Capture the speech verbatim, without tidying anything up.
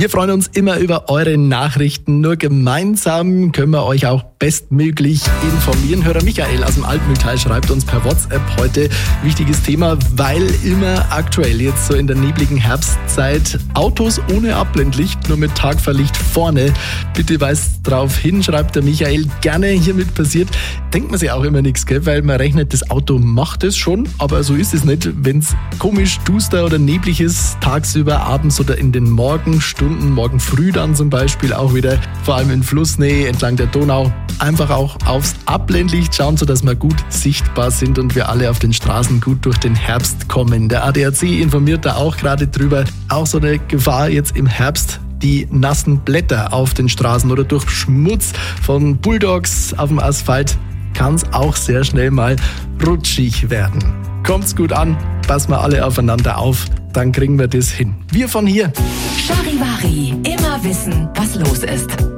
Wir freuen uns immer über eure Nachrichten. Nur gemeinsam können wir euch auch bestmöglich informieren. Hörer Michael aus dem Altmühltal schreibt uns per WhatsApp heute, wichtiges Thema, weil immer aktuell jetzt so in der nebligen Herbstzeit Autos ohne Abblendlicht, nur mit Tagfahrlicht vorne. Bitte weist drauf hin, schreibt der Michael. Gerne hiermit passiert. Denkt man sich auch immer nichts, gell? Weil man rechnet, das Auto macht es schon, aber so ist es nicht. Wenn es komisch duster oder neblig ist, tagsüber, abends oder in den Morgenstunden, morgen früh dann zum Beispiel auch wieder, vor allem in Flussnähe entlang der Donau, einfach auch aufs Abblendlicht schauen, sodass wir gut sichtbar sind und wir alle auf den Straßen gut durch den Herbst kommen. Der A D A C informiert da auch gerade drüber. Auch so eine Gefahr jetzt im Herbst, die nassen Blätter auf den Straßen oder durch Schmutz von Bulldogs auf dem Asphalt kann es auch sehr schnell mal rutschig werden. Kommt's gut an, passen wir alle aufeinander auf, dann kriegen wir das hin. Wir von hier. Charivari, immer wissen, was los ist.